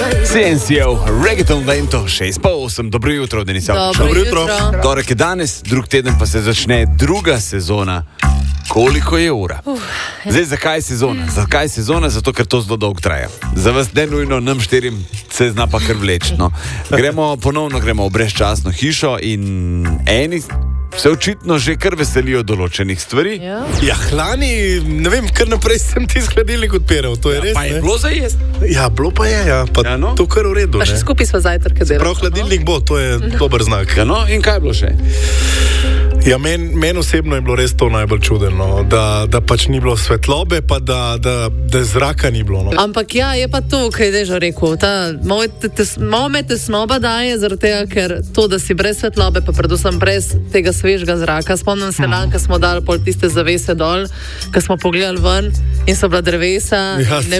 CNC-ev, Reggaeton Vento, 6:08, dobro jutro, Denisov. Dobro jutro. Torek je danes, drug teden pa se začne druga sezona. Koliko je ura? Zdaj, zakaj sezona? Zakaj sezona? Zato, ker to zelo dolgo traja. Za vas ne nujno, nam štirim se zna pa kar vleči. No. Gremo v brezčasno hišo in eni se očitno že kar veselijo določenih stvari. Ja, hlani, ne vem, kar naprej sem ti hladilnik odpiral, to je res. Pa je bilo za jesti? Ja, bilo pa je, ja. Pa Ja, no. to kar v redu. Pa še Ne? skupaj smo zajtrke delali. Prav hladilnik bo, to je dober znak. Ja, no, in kaj je bilo še? Ja, meni osebno je bilo res to najbolj čudno, da pač ni bilo svetlobe, pa da zraka ni bilo. No. Ampak ja, je pa to, kaj je že rekel. Malo me tesnoba daje, zaradi tega, ker to, da si brez svetlobe, pa predvsem brez tega svežega zraka. Spomnim se dan, ko smo dali pol tiste zavese dol, ko smo pogledali ven in so bila drevesa. Ja,